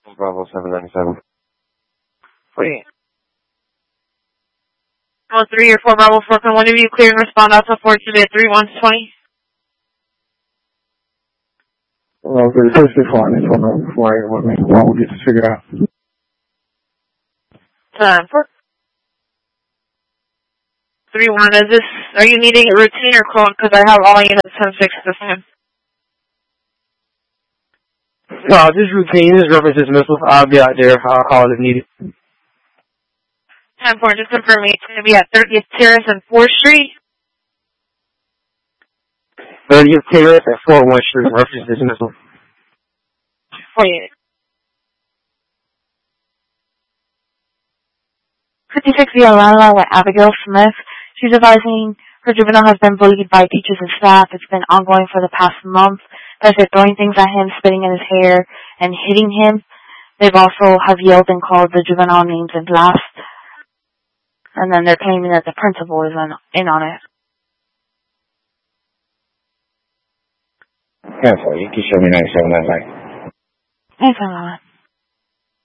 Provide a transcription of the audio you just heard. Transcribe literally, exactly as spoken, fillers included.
Bravo seven ninety-seven. Wait. Well, three or four Bravo four, can one of you clear and respond out to four to the three one twenty? Well, the first before I before I what we'll get this figured out. Time for three one. Is this? Are you needing a routine or code? Because I have all units ten six at the same. No, this routine is reference dismissal. I'll be out there. I'll call if needed. Ten four. Just confirm me. It's going to be at thirtieth Terrace and fourth Street. thirtieth Terrace at four one Street. Reference dismissal. forty-eight. fifty-six Yolanda with Abigail Smith. She's advising her juvenile has been bullied by teachers and staff. It's been ongoing for the past month. That they're throwing things at him, spitting in his hair, and hitting him. They've also have yelled and called the juvenile names and laughed. And then they're claiming that the principal is on, in on it. Cancel. You can show me ninety-seven that night. Thanks, Mama.